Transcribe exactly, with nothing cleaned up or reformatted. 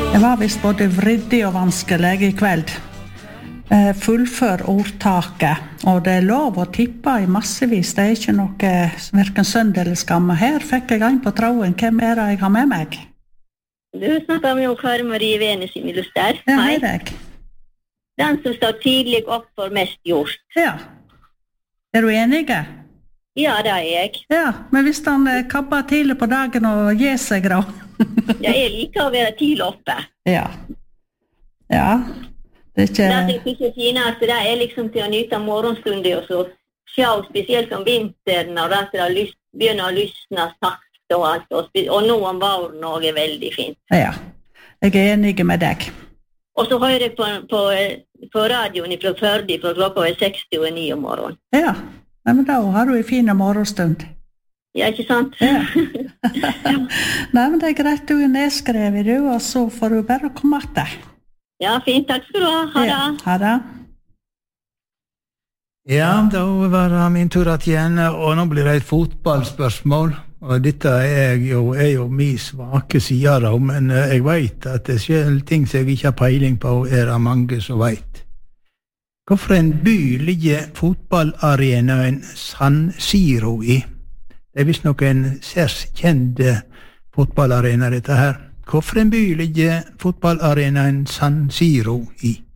Det var visst både vriddig og vanskelig I kveld. Eh, fullfør ordtaket, og det er lov å tippe I massevis. Det er ikke noe hverken synd eller skamme. Her fikk jeg en på tråden. Hvem er det jeg har med meg? Du snakker med Kari Marie Venes I Miluster. Ja, hei deg. Den som står tidlig opp for mest gjort. Ja. Er du enige? Ja, det er jeg. Ja, men hvis han eh, kabber tidlig på dagen og gir seg da? Ja, jeg liker å være tidlig oppe. Ja. Ja. Det er ikke... Det er ikke finest, det er liksom til å nyte morgenstunder og så se, spesielt om vinteren, når det er lyst, begynner å lysne sakte og alt, og, og nå om våren og er veldig fint. Ja, jeg er enig med deg. Og så hører jeg på, på, på radioen fra Førde, fra klokka er seksti og ni om morgenen. Ja, ja, men da har du en fin morgenstund. Ja, ikke sant? Ja. Nei, men det er greit, du er nedskrevet, du, og så får du bare komme til. Ja, fint, takk skal du ha. Ha det. Ja, ha det. Ja, da var det min tur igjen, og nå blir det et fotballspørsmål. Og dette er jo, er jo min svake side da, men jeg vet at det skjer ting som jeg ikke har peiling på, er det mange som vet. Hvorfor en by ligger fotballarenaen San Siro I? Det er visst noen særs kjente fotballarena dette her. Hvorfor en by ligger fotballarenaen San Siro I?